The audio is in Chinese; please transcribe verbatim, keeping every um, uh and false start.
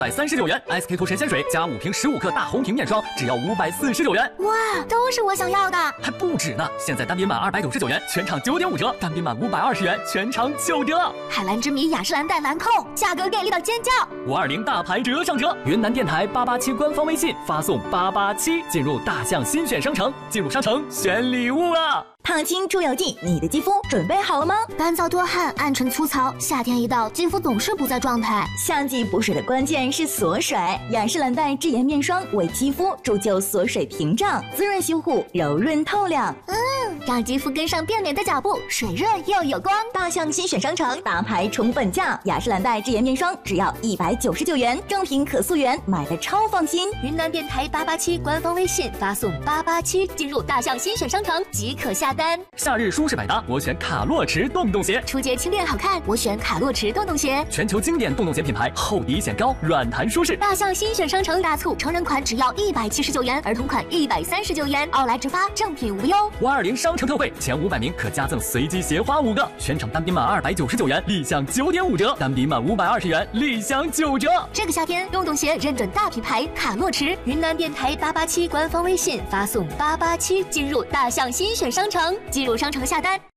百三十九元 ，S K two 神仙水加五瓶十五克大红瓶面霜，只要五百四十九元。 哇，都是我想要的， 还不止呢！现在单品满二百九十九元，全场九点五折；单品满五百二十元，全场九折。 海蓝之谜雅诗兰黛兰蔻，价格给力到尖叫！ 五二零大牌折上折，云南电台八八七官方微信发送八八七，进入大象新选商城，进入商城选礼物啊！ 烫青出油剂，你的肌肤准备好了吗？ 干燥多汗，暗沉粗糙，夏天一到，肌肤总是不在状态。 夏季补水的关键是锁水，雅诗兰黛智颜面霜为肌肤铸就锁水屏障，滋润修护，柔润透亮。 嗯，让肌肤跟上变美的脚步，水润又有光。 大象新选商城大牌重本价，雅诗兰黛智颜面霜只要一百九十九元，正品可溯源，买的超放心。 云南电台八八七官方微信发送八八七，进入大象新选商城即可下单。 夏日舒适百搭，我选卡洛驰洞洞鞋。 初阶轻便好看，我选卡洛驰洞洞鞋。 全球经典洞洞鞋品牌，厚底显高，软弹舒适。 大象新选商城大促，成人款只要一百七十九元，儿童款一百三十九元，奥莱直发，正品无忧。 五二零商城特惠，前五百名可加赠随机鞋花五个，全场单品满二百九十九元，立享九点五折；单品满五百二十元，立享九折。 这个夏天，洞洞鞋认准大品牌卡洛驰。云南电台八八七官方微信发送八八七，进入大象新选商城。进入商城下单，